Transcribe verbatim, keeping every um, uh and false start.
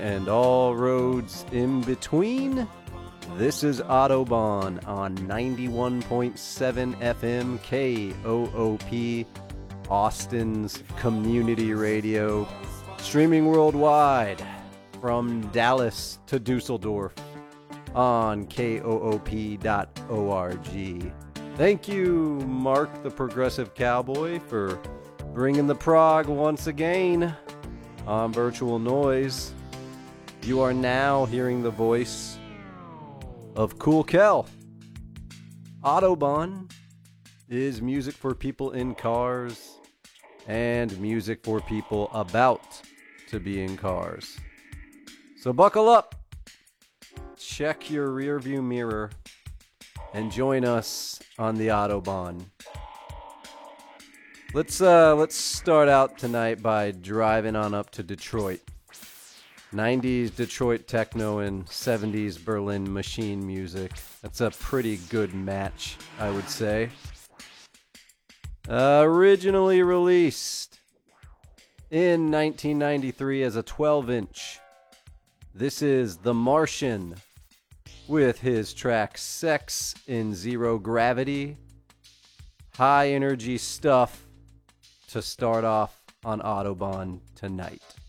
and all roads in between. This is Autobahn on ninety-one point seven F M K O O P, Austin's community radio, streaming worldwide from Dallas to Dusseldorf on K O O P dot org. Thank you, Mark the Progressive Cowboy, for bringing the prog once again on Virtual Noise. You are now hearing the voice of Cool Kel. Autobahn is music for people in cars and music for people about to be in cars. So buckle up, check your rearview mirror, and join us on the Autobahn. Let's uh, let's start out tonight by driving on up to Detroit. nineties Detroit techno and seventies Berlin machine music. That's a pretty good match, I would say. Uh, originally released in nineteen ninety-three as a twelve inch. This is The Martian with his track Sex in Zero Gravity. High energy stuff to start off on Autobahn tonight.